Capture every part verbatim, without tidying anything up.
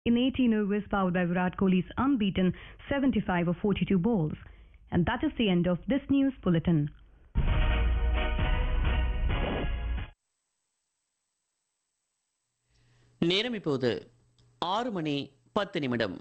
In eighteen overs powered by Virat Kohli's unbeaten seventy-five of forty-two balls. And that is the end of this news bulletin. நேரம் இப்போது ஆறு மணி பத்து நிமிடம்.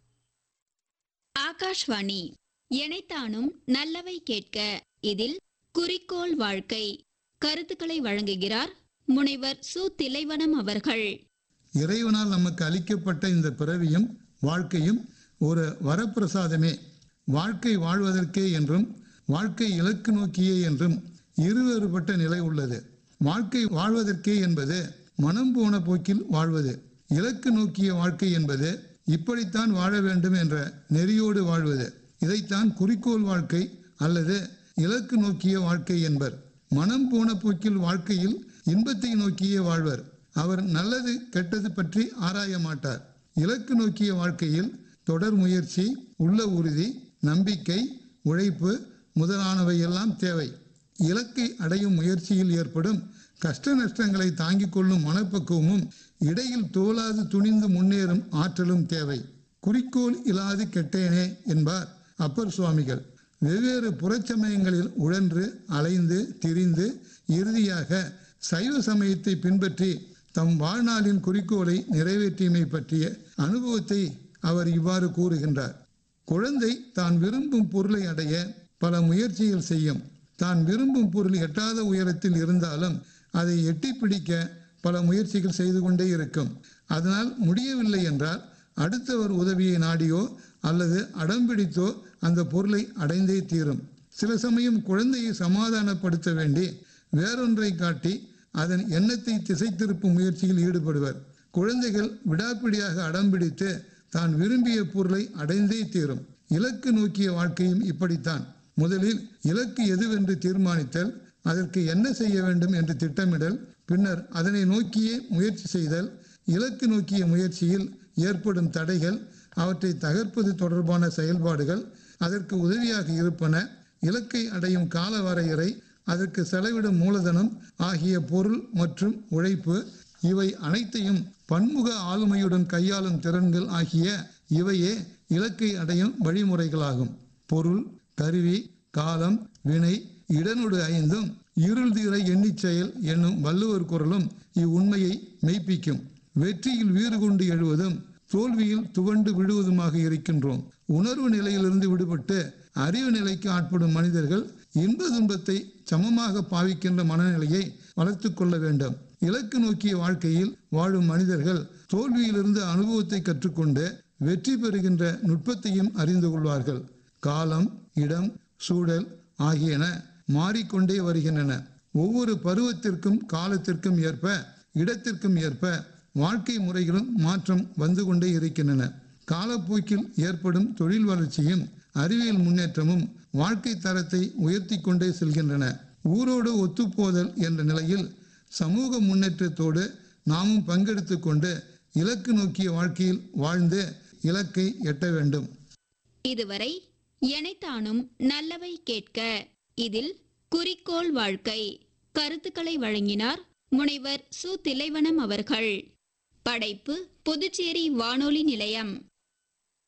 ஆகாஷ்வாணி எனைத்தானும் நல்லவை கேட்க. இதில் குறிக்கோள் வாழ்க்கை கருத்துக்களை வழங்குகிறார் முனைவர் சு திலைவனம் அவர்கள். இறைவனால் நமக்கு அளிக்கப்பட்ட இந்த பிறவியும் வாழ்க்கையும் ஒரு வரப்பிரசாதமே. வாழ்க்கை வாழ்வதற்கே என்றும் வாழ்க்கை இலக்கு நோக்கியே என்றும் இருவேறுபட்ட நிலை உள்ளது. வாழ்க்கை வாழ்வதற்கே என்பது மனம் போன போக்கில் வாழ்வது. இலக்கு நோக்கிய வாழ்க்கை என்பது இப்படித்தான் வாழ வேண்டும் என்ற நெறியோடு வாழ்வது. இதைத்தான் குறிக்கோள் வாழ்க்கை அல்லது இலக்கு நோக்கிய வாழ்க்கை என்பர். மனம் போன போக்கில் வாழ்க்கையில் இன்பத்தை நோக்கியே வாழ்வர். அவர் நல்லது கெட்டது பற்றி ஆராய மாட்டார். இலக்கு நோக்கிய வாழ்க்கையில் தொடர் முயற்சி, உள்ள உறுதி, நம்பிக்கை, உழைப்பு முதலானவை எல்லாம் தேவை. இலக்கை அடையும் முயற்சியில் ஏற்படும் கஷ்ட நஷ்டங்களை தாங்கிக் கொள்ளும் மனப்பக்குவமும் இடையில் தோலாது துணிந்து முன்னேறும் ஆற்றலும் தேவை. குறிக்கோள் இல்லாது கெட்டேனே என்பார் அப்பர் சுவாமிகள். வெவ்வேறு புறச்சமயங்களில் உழன்று அலைந்து திரிந்து இறுதியாக சைவ சமயத்தை பின்பற்றி தம் வாழ்நாளின் குறிக்கோளை நிறைவேற்றியமை பற்றிய அனுபவத்தை அவர் இவ்வாறு கூறுகின்றார். குழந்தை தான் விரும்பும் பொருளை அடைய பல முயற்சிகள் செய்யும். தான் விரும்பும் பொருள் எட்டாத உயரத்தில் இருந்தாலும் அதை எட்டி பிடிக்க பல முயற்சிகள் செய்து கொண்டே இருக்கும். அதனால் முடியவில்லை என்றால் அடுத்தவர் உதவியை நாடியோ அல்லது அடம்பிடித்தோ அந்த பொருளை அடைந்தே தீரும். சில சமயம் குழந்தையை சமாதானப்படுத்த வேண்டி வேறொன்றை காட்டி அதன் எண்ணத்தை திசை திருப்பும் முயற்சியில் ஈடுபடுவர். குழந்தைகள் விடாப்பிடியாக அடம்பிடித்து தான் விரும்பிய பொருளை அடைந்தே தீரும். இலக்கு நோக்கிய வாழ்க்கையும் இப்படித்தான். முதலில் இலக்கு எதுவென்று தீர்மானித்தல், அதற்கு என்ன செய்ய வேண்டும் என்று திட்டமிடல், பின்னர் அதனை நோக்கியே முயற்சி செய்தல், இலக்கு நோக்கிய முயற்சியில் ஏற்படும் தடைகள், அவற்றை தகர்ப்பது தொடர்பான செயல்பாடுகள், அதற்கு உதவியாக இருப்பன, இலக்கை அடையும் கால வரையறை, அதற்கு செலவிடும் மூலதனம் ஆகிய பொருள் மற்றும் உழைப்பு, இவை அனைத்தையும் பன்முக ஆளுமையுடன் கையாளும் திறன்கள் ஆகிய இவையே இலக்கை அடையும் வழிமுறைகளாகும். பொருள், கருவி, காலம், வினை, இடனொடு ஐந்தும் இருள் தீர எண்ணிச் செயல் என்னும் வள்ளுவர் குறளும் இவ்வுண்மையை மெய்ப்பிக்கும். வெற்றியில் வீறு கொண்டு எழுவதும் தோல்வியில் துவண்டு விழுவதுமாக இருக்கின்றோம். உணர்வு நிலையிலிருந்து விடுபட்டு அறிவு நிலைக்கு ஆட்படும் மனிதர்கள் இன்ப துன்பத்தை சமமாக பாவிக்கின்ற மனநிலையை வளர்த்து கொள்ள வேண்டும். இலக்கு நோக்கிய வாழ்க்கையில் வாழும் மனிதர்கள் தோல்வியிலிருந்து அனுபவத்தை கற்றுக்கொண்டு வெற்றி பெறுகின்ற நுட்பத்தையும் அறிந்து கொள்வார்கள். காலம், இடம், சூழல் ஆகியன மாறிக்கொண்டே வருகின்றன. ஒவ்வொரு பருவத்திற்கும் காலத்திற்கும் ஏற்ப இடத்திற்கும் ஏற்ப வாழ்க்கை முறைகளும் மாற்றம் வந்து கொண்டே இருக்கின்றன. காலப்போக்கில் ஏற்படும் தொழில் வளர்ச்சியும் அறிவியல் முன்னேற்றமும் வாழ்க்கை தரத்தை உயர்த்தி கொண்டே செல்கின்றன. ஊரோடு ஒத்துப்போதல் என்ற நிலையில் சமூக முன்னேற்றத்தோடு நாமும் பங்கெடுத்து கொண்டு இலக்கு நோக்கிய வாழ்க்கையில் வாழ்ந்து இலக்கை எட்ட வேண்டும். இதுவரை எனைத்தானும் நல்லவை கேட்க. இதில் குறிக்கோள் வாழ்க்கை கருத்துக்களை வழங்கினார் முனைவர் சு திலைவனம் அவர்கள். படைப்பு புதுச்சேரி வானொலி நிலையம்.